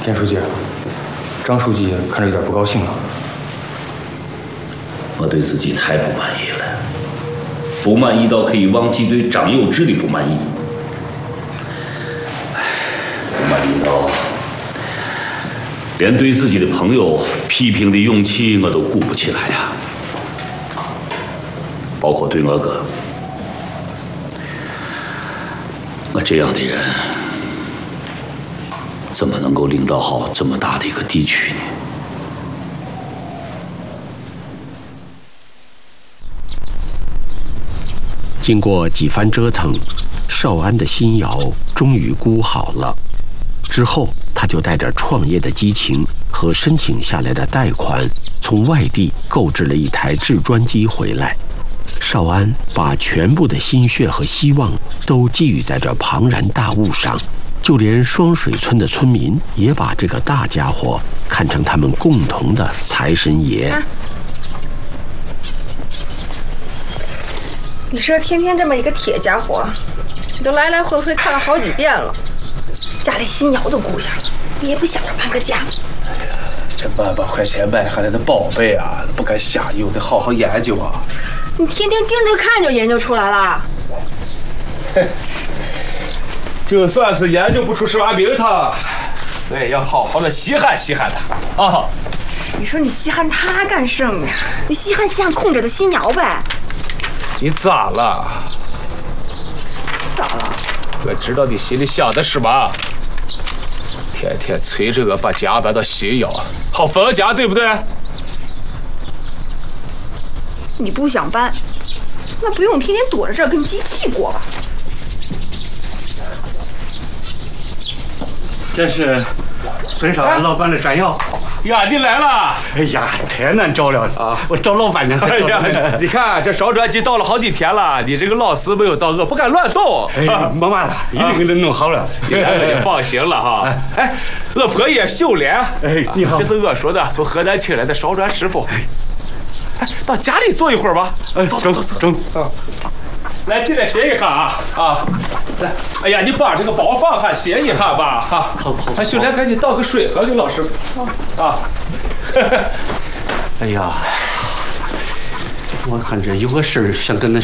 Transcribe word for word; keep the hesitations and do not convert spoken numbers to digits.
田书记，张书记看着有点不高兴了。 我对自己太不满意了，不满意到可以忘记对张有志的不满意，不满意到连对自己的朋友批评的勇气我都鼓不起来呀。包括对我哥，我这样的人怎么能够领导好这么大的一个地区呢？ 经过几番折腾，少安的新窑终于估好了。之后，他就带着创业的激情和申请下来的贷款，从外地购置了一台制砖机回来。少安把全部的心血和希望都寄予在这庞然大物上，就连双水村的村民也把这个大家伙看成他们共同的财神爷。啊， 你说天天这么一个铁家伙，你都来来回回看了好几遍了，家里新窑都顾下了，你也不想着搬个家？ 哎呀，这万把块钱买下来的宝贝啊，不敢瞎用，得好好研究啊。 你天天盯着看就研究出来了？ 嘿，就算是研究不出十八名堂，我也要好好的稀罕稀罕他啊！ 你说你稀罕他干什么呀？你稀罕稀罕空着的新窑呗？ 你咋了？ 咋了？ 我知道你心里想的是嘛，天天催着我把家搬到新窑，好分家，对不对？ 你不想搬，那不用天天躲着这儿跟机器过吧？ 这是孙少安老板的砖窑。 呀，你来了！ 哎呀，太难找了啊！我找老半年才找到。 哎呀，你看这烧砖机到了好几天了，你这个老师没有到，我不敢乱动。 哎，没嘛了，一定给他弄好了。 你来了也放心了哈。哎，我婆爷秀莲。 哎，你好， 这是我说的，从河南请来的烧砖师傅。哎，到家里坐一会儿吧。 哎，走走走走。啊， 来，进来歇一下啊啊！来，哎呀，你把这个包放下，歇一下吧哈。 好好。 哎，秀莲，赶紧倒个水喝给老师傅。啊。 哎呀，我看这有个事儿想跟那